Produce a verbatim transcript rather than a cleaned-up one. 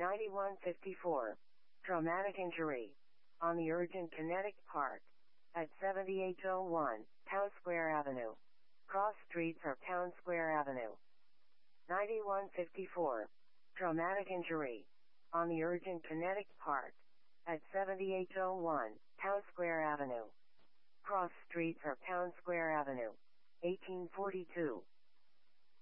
ninety-one fifty-four. Traumatic injury. On the urgent kinetic part. At seventy-eight oh one, Town Square Avenue. Cross streets are Town Square Avenue. ninety-one fifty-four. Traumatic injury. On the urgent kinetic part. At seventy-eight oh one, Town Square Avenue. Cross streets are Town Square Avenue. eighteen forty-two.